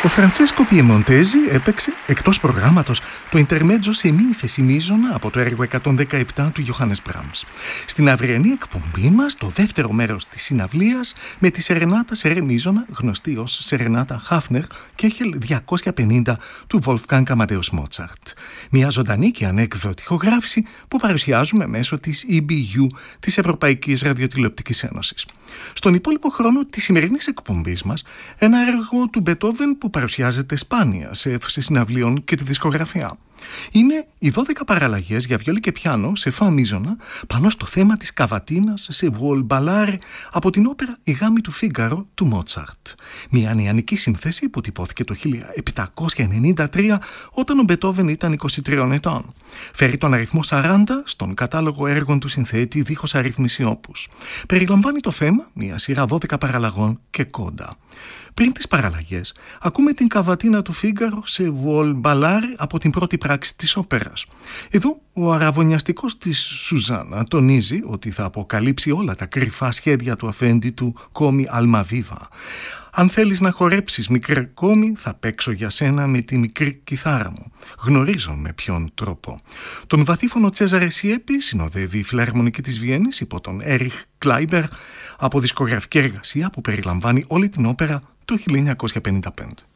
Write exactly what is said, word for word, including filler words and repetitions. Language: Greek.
Ο Φραντσέσκο Πιεμοντέζη έπαιξε εκτός προγράμματος το Ιντερμέτζο σε μη ύφεση μείζωνα από το έργο εκατόν δεκαεπτά του Γιωχάνες Μπράμς. Στην αυριανή εκπομπή μας, το δεύτερο μέρος της συναυλίας με τη Σερενάτα σε ρε μείζωνα, γνωστή ως Σερενάτα Χάφνερ Κέχελ διακόσια πενήντα του Wolfgang Amadeus Mozart. Μια ζωντανή και ανέκδοτη ηχογράφηση που παρουσιάζουμε μέσω της ι μπι γιου, της Ευρωπαϊκής Ραδιοτηλεοπτικής Ένωσης. Στον υπόλοιπο χρόνο της σημερινής εκπομπής μας, ένα έργο του Μπετόβεν που παρουσιάζεται σπάνια σε αίθουσες συναυλίων και τη δισκογραφία. Είναι οι δώδεκα παραλλαγές για βιόλι και πιάνο σε φα μείζωνα πάνω στο θέμα της καβατίνας σε βουόλ μπαλάρε από την όπερα «Η γάμη του Φίγκαρο» του Μότσαρτ. Μια νεανική σύνθεση που τυπώθηκε το χίλια επτακόσια ενενήντα τρία όταν ο Μπετόβεν ήταν είκοσι τριών ετών. Φέρει τον αριθμό σαράντα στον κατάλογο έργων του συνθέτη δίχως αρρύθμιση όπους. Περιλαμβάνει το θέμα μια σειρά δώδεκα παραλλαγών και κόντα. Πριν τις παραλλαγές, ακούμε την καβατίνα του Φίγκαρο σε βουόλ μπαλάρε από την πρώτη πράξη της όπερας. Εδώ ο αραβωνιαστικός της Σουζάνα τονίζει ότι θα αποκαλύψει όλα τα κρυφά σχέδια του αφέντη του Κόμι Αλμαβίβα. «Αν θέλεις να χορέψεις, μικρέ Κόμι, θα παίξω για σένα με τη μικρή κιθάρα μου. Γνωρίζω με ποιον τρόπο». Τον βαθύφωνο Τσέζαρε Σιέπη συνοδεύει η Φιλαρμονική της Βιέννης υπό τον Έριχ Κλάιμπερ από δισκογραφική εργασία που περιλαμβάνει όλη την όπερα το χίλια εννιακόσια πενήντα πέντε.